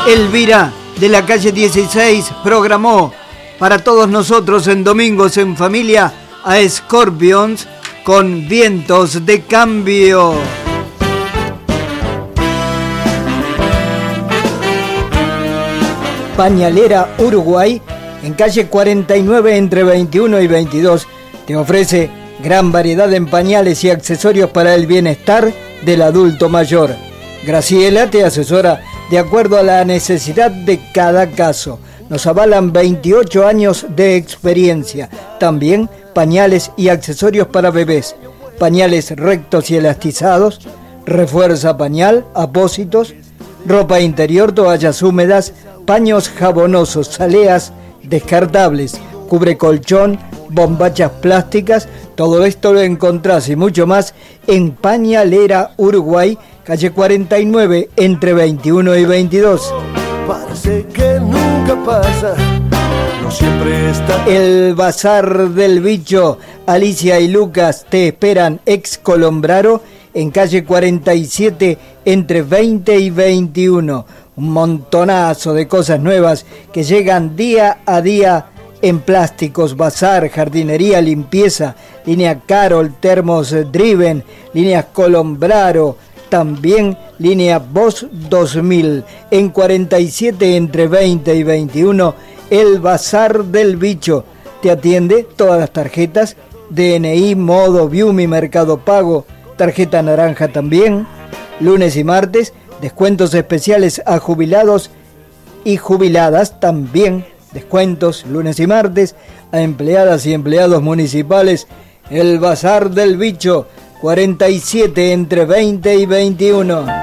Elvira de la calle 16 programó para todos nosotros en Domingos en Familia a Scorpions con Vientos de Cambio. Pañalera Uruguay, en calle 49 entre 21 y 22, te ofrece gran variedad en pañales y accesorios para el bienestar del adulto mayor. Graciela te asesora de acuerdo a la necesidad de cada caso. Nos avalan 28 años de experiencia. También pañales y accesorios para bebés. Pañales rectos y elastizados, refuerza pañal, apósitos, ropa interior, toallas húmedas, paños jabonosos, saleas descartables, cubre colchón, bombachas plásticas. Todo esto lo encontrás y mucho más en Pañalera Uruguay, calle 49 entre 21 y 22. Parece que nunca pasa, no siempre está. El Bazar del Bicho, Alicia y Lucas te esperan ex Colombraro en calle 47 entre 20 y 21. Un montonazo de cosas nuevas que llegan día a día en plásticos, bazar, jardinería, limpieza, línea Carol, termos Driven, líneas Colombraro, también línea Boss 2000. En 47 entre 20 y 21, el Bazar del Bicho. Te atiende todas las tarjetas, DNI, Modo, Viumi, Mercado Pago, tarjeta naranja también. Lunes y martes, descuentos especiales a jubilados y jubiladas también. Descuentos lunes y martes a empleadas y empleados municipales. El Bazar del Bicho, 47 entre 20 y 21.